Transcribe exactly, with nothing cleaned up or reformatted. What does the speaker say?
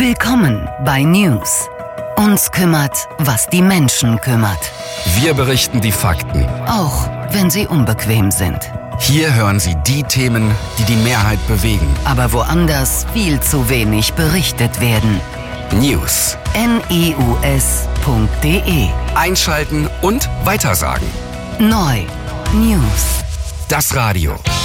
Willkommen bei News. Uns kümmert, was die Menschen kümmert. Wir berichten die Fakten. Auch wenn sie unbequem sind. Hier hören Sie die Themen, die die Mehrheit bewegen. Aber woanders viel zu wenig berichtet werden. News. N E U S punkt D E. Einschalten und weitersagen. Neu. News. Das Radio.